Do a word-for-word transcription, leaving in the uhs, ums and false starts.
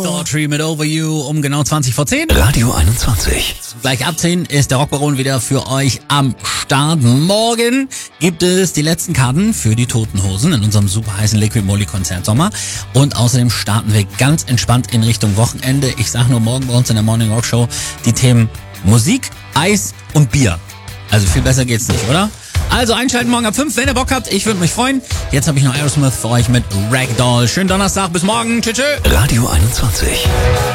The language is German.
Daughtry mit Over You um genau zwanzig vor zehn. Radio einundzwanzig. Gleich ab zehn ist der Rockbaron wieder für euch am Start. Morgen gibt es die letzten Karten für die Toten Hosen in unserem super heißen Liquid Moly Konzert Sommer. Und außerdem starten wir ganz entspannt in Richtung Wochenende. Ich sag nur morgen bei uns in der Morning Rock Show die Themen Musik, Eis und Bier. Also viel besser geht's nicht, oder? Also einschalten morgen ab fünf, wenn ihr Bock habt. Ich würde mich freuen. Jetzt habe ich noch Aerosmith für euch mit Ragdoll. Schönen Donnerstag, bis morgen. Tschüss. Radio einundzwanzig.